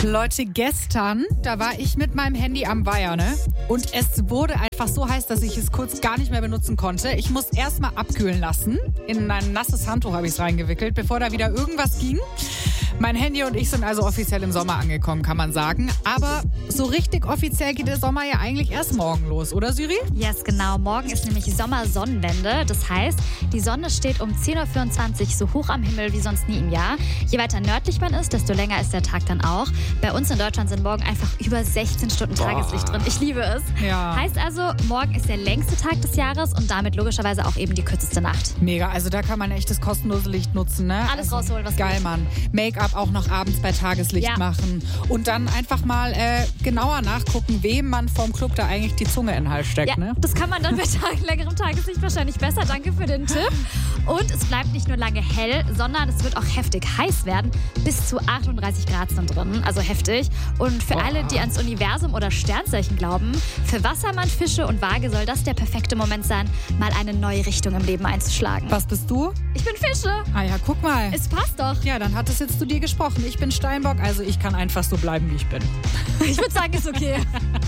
Leute, gestern, da war ich mit meinem Handy am Weiher, ne? Und es wurde einfach so heiß, dass ich es kurz gar nicht mehr benutzen konnte. Ich musste erst mal abkühlen lassen. In ein nasses Handtuch habe ich es reingewickelt, bevor da wieder irgendwas ging. Mein Handy und ich sind also offiziell im Sommer angekommen, kann man sagen. Aber so richtig offiziell geht der Sommer ja eigentlich erst morgen los, oder Syri? Yes, genau. Morgen ist nämlich Sommersonnenwende. Das heißt, die Sonne steht um 10.24 Uhr so hoch am Himmel wie sonst nie im Jahr. Je weiter nördlich man ist, desto länger ist der Tag dann auch. Bei uns in Deutschland sind morgen einfach über 16 Stunden Tageslicht drin. Ich liebe es. Ja. Heißt also, morgen ist der längste Tag des Jahres und damit logischerweise auch eben die kürzeste Nacht. Mega, also da kann man echt das kostenlose Licht nutzen, ne? Alles rausholen, was geil, geht. Mann. Make-up auch noch abends bei Tageslicht machen. Und dann einfach mal genauer nachgucken, wem man vom Club da eigentlich die Zunge in den Hals steckt, Ja, ne? das kann man dann bei längerem Tageslicht wahrscheinlich besser. Danke für den Tipp. Und es bleibt nicht nur lange hell, sondern es wird auch heftig heiß werden. Bis zu 38 Grad sind drin, also heftig. Und für alle, die ans Universum oder Sternzeichen glauben, für Wassermann, Fische und Waage soll das der perfekte Moment sein, mal eine neue Richtung im Leben einzuschlagen. Was bist du? Ich bin Fische. Ah ja, guck mal. Es passt doch. Ja, dann hat es jetzt zu dir gesprochen. Ich bin Steinbock, also ich kann einfach so bleiben, wie ich bin. Ich würde sagen, ist okay.